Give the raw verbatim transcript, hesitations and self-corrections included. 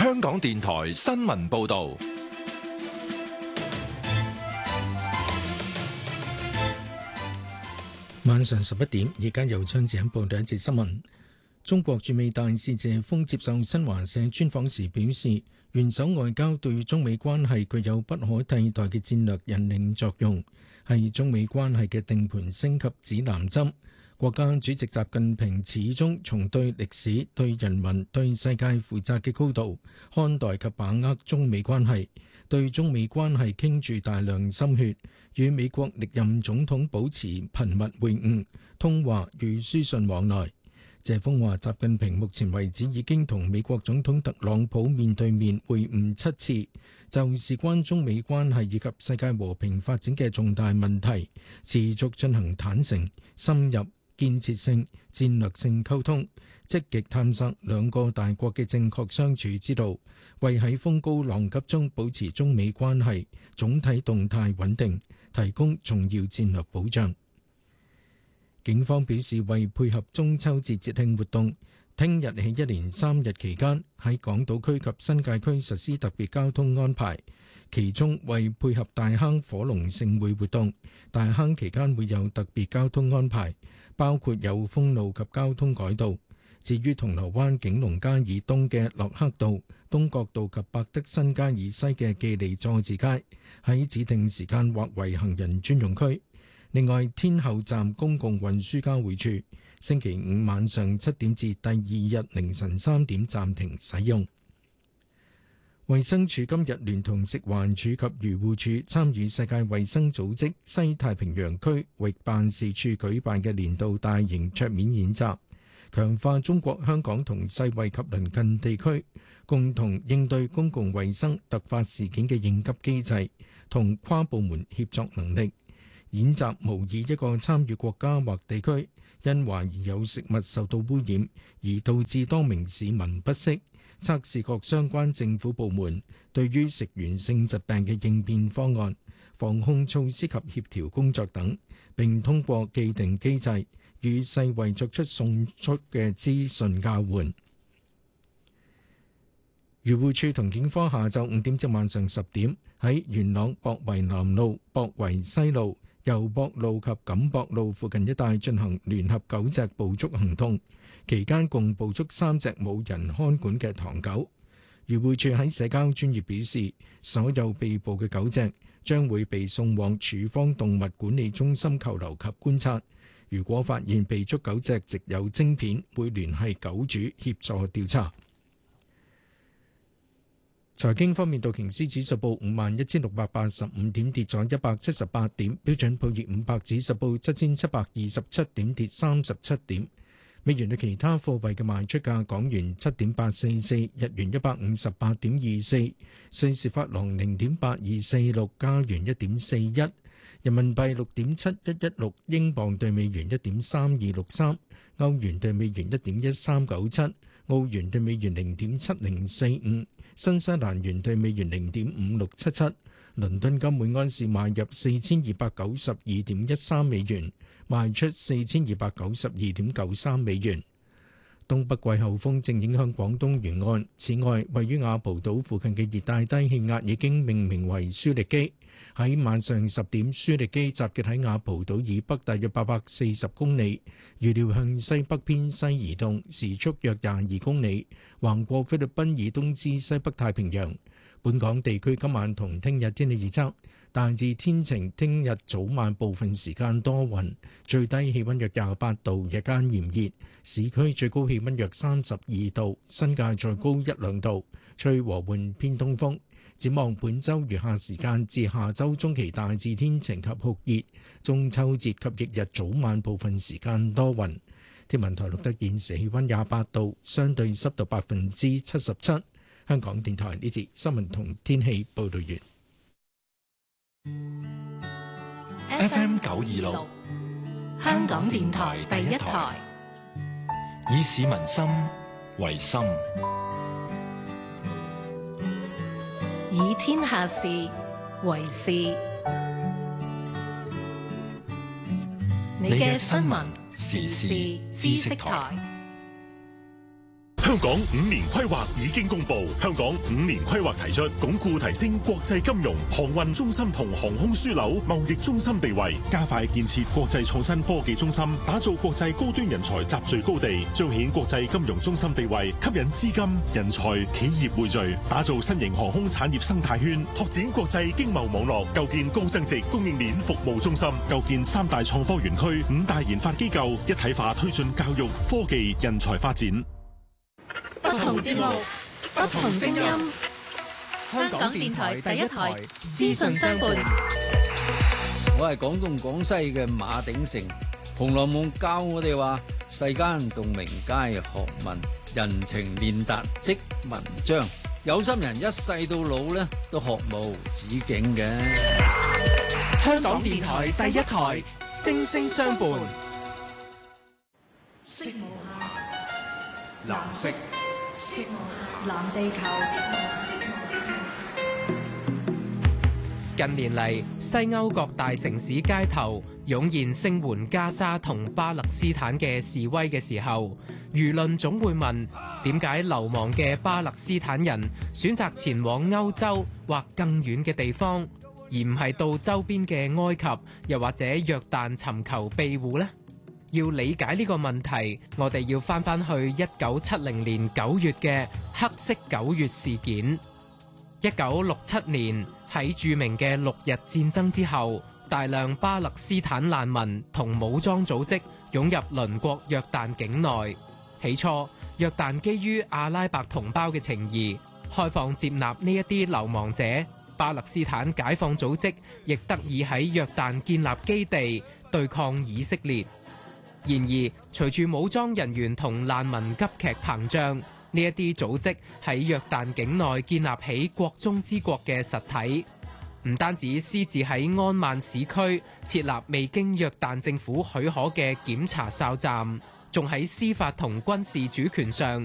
香港電台新聞報道。 晚上十一點，而家由張子欣報道一節新聞。中國駐美大使謝鋒接受新華社專訪時表示，元首外交對中美關係具有不可替代嘅戰略引領作用，係中美關係嘅定盤升級指南針。國家主席習近平始終從對歷史、對人民、對世界負責嘅高度看待及把握中美關係，對中美關係傾注大量心血，與美國歷任總統保持頻密會晤、通話與書信往來。謝鋒話：習近平目前為止已經同美國總統特朗普面對面會晤七次，就事關中美關係以及世界和平發展嘅重大問題，持續進行坦誠、深入、建設性、戰略性溝通，積極探索兩個大國嘅正確相處之道，為喺風高浪急中保持中美關係總體動態穩定提供重要戰略保障。警方表示，為配合中秋節節慶活動，聽日起一連三日期間喺港島區及新界區實施特別交通安排。其中，為配合大坑火龍盛會活動，大坑期間會有特別交通安排，包括有封路及交通改道。至於銅鑼灣景隆街以東嘅駱克道、東角道及百德新街以西嘅記利佐治街，喺指定時間劃為行人專用區。另外，天后站公共運輸交匯處星期五晚上七點至第二日凌晨三點暫停使用。衛生署今日聯同食環署及漁護署參與世界衛生組織西太平洋區域辦事處舉辦嘅年度大型桌面演習，強化中國香港同世衛及鄰近地區共同應對公共衛生突發事件嘅應急機制同跨部門協作能力。演習模擬一個參與國家或地區因懷疑有食物受到污染而導致多名市民不適，測試各相關政府部門對於食源性疾病嘅應變方案、防控措施及協調工作等，並通過既定機制與世衛作出送出嘅資訊交換。漁護署同警方下晝五點至晚上十點喺元朗博圍南路、博圍西路、油博路及錦博路附近一帶進行聯合狗隻捕捉行動，期間共捕捉三隻冇人看管嘅唐狗。漁護署喺社交專頁表示，所有被捕嘅狗隻將會被送往處方動物管理中心扣留及觀察。如果發現被捉狗隻植有晶片，會聯繫狗主協助調查。財經方面，道瓊斯指數報五萬一千六百八十五點，跌咗一百七十八點；標準普爾五百指數報七千七百二十七點，跌三十七點。美元對其他貨幣嘅賣出價：港元七點八四四，日元一百五十八點二四，瑞士法郎零點八二四六，加元一點四一，人民幣六點七一一六，英鎊對美元一點三二六三，歐元對美元一點一三九七，澳元對美元零點七零四五。新西蘭元對美元零點五六七七，倫敦金每安士買入四千二百九十二點一三美元，賣出四千二百九十二點九三美元。東北季候風正影響廣東沿岸，此外，位於雅蒲島附近嘅熱帶低氣壓已經命名為舒力基。喺晚上十點，舒力基集結喺雅蒲島以北大約八百四十公里，預料向西北偏西移動，時速約廿二公里，橫過菲律賓以東至西北太平洋。本港地區今晚同聽日天氣預測，大致天晴，聽日早晚部分時間多雲，最低氣溫約廿八度，日間炎熱，市區最高氣溫約三十二度，新界再高一兩度，吹和緩偏東風。展望本週餘下時間至下週中期大致天晴及酷熱，中秋節及翌日早晚部分時間多雲。天文台錄得現時氣溫廿八度，相對濕度百分之七十七。香港電台呢節新聞同天氣報道完。 F M 九二六， 香港電台第一台， 以市民心為心， 以天下事為事。你嘅新聞時事知識台。 香港五年規劃已經公布，香港五年規劃提出鞏固提升國際金融、航運中心同航空樞紐貿易中心地位，加快建設國際創新科技中心，打造國際高端人才集聚高地，彰顯國際金融中心地位，吸引資金、人才、企業匯聚，打造新型航空產業生態圈，拓展國際經貿網絡，構建高增值供應鏈服務中心，構建三大創科園區、五大研發機構，一體化推進教育、科技、人才發展。 不同節目，不同聲音。香港電台第一台資訊相伴。 我係廣東廣西嘅馬鼎盛，《紅樓夢》教我哋話：世間洞明皆學問，人情練達即文章。有心人一世到老咧，都學無止境嘅。 香港電台第一台，聲聲相伴。 色無限， 藍色。 色無限，藍地球。 近年嚟，西歐各大城市街頭湧現聲援加沙同巴勒斯坦嘅示威嘅時候，輿論總會問：點解流亡嘅巴勒斯坦人選擇前往歐洲或更遠嘅地方，而唔係到周邊嘅埃及又或者約旦尋求庇護呢？要理解呢個問題，我哋要返返去一九七零年九月嘅黑色九月事件。一九六七年喺著名嘅六日戰爭之後，大量巴勒斯坦難民同武裝組織湧入鄰國約旦境內。起初，約旦基於阿拉伯同胞嘅情誼，開放接納呢一啲流亡者。巴勒斯坦解放組織亦得以喺約旦建立基地，對抗以色列。然而，隨住武裝人員同難民急劇膨脹，呢一啲組織喺約旦境內建立起國中之國嘅實體，唔單止私自喺安曼市區設立未經約旦政府許可嘅檢查哨站，仲喺司法同軍事主權上